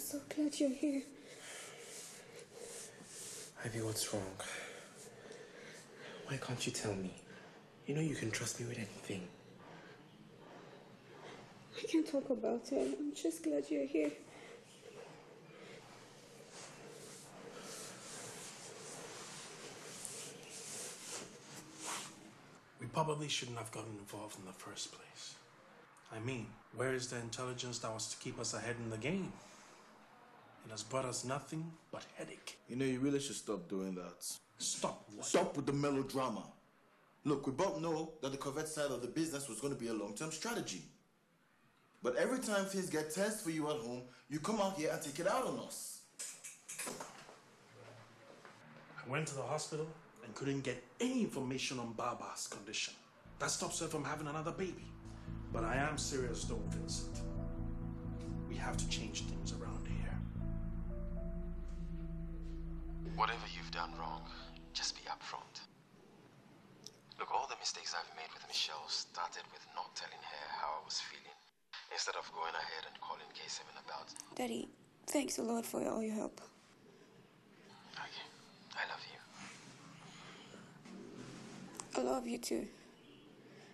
so glad you're here. Ivy, what's wrong? Why can't you tell me? You know you can trust me with anything. I can't talk about it. I'm just glad you're here. We probably shouldn't have gotten involved in the first place. I mean, where is the intelligence that was to keep us ahead in the game? It has brought us nothing but headache. You know, you really should stop doing that. Stop what? Stop with the melodrama. Look, we both know that the Corvette side of the business was going to be a long-term strategy. But every time things get tense for you at home, you come out here and take it out on us. I went to the hospital and couldn't get any information on Baba's condition. That stops her from having another baby. But I am serious though, Vincent. We have to change things around here. Whatever you've done wrong, just be upfront. Look, all the mistakes I've made with Michelle started with not telling her how I was feeling, instead of going ahead and calling K7 about it. Daddy, thanks a lot for all your help. Okay, I love you. I love you too.